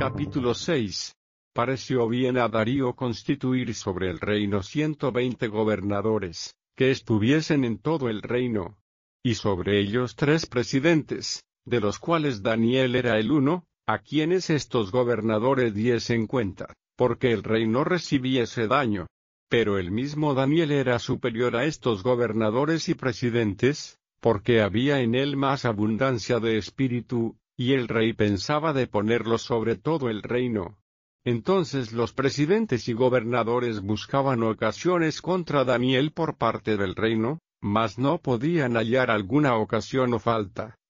Capítulo 6. Pareció bien a Darío constituir sobre el reino 120 gobernadores, que estuviesen en todo el reino, y sobre ellos 3 presidentes, de los cuales Daniel era el uno, a quienes estos gobernadores diesen cuenta, porque el rey no recibiese daño. Pero el mismo Daniel era superior a estos gobernadores y presidentes, porque había en él más abundancia de espíritu, y el rey pensaba de ponerlo sobre todo el reino. Entonces los presidentes y gobernadores buscaban ocasiones contra Daniel por parte del reino, mas no podían hallar alguna ocasión o falta,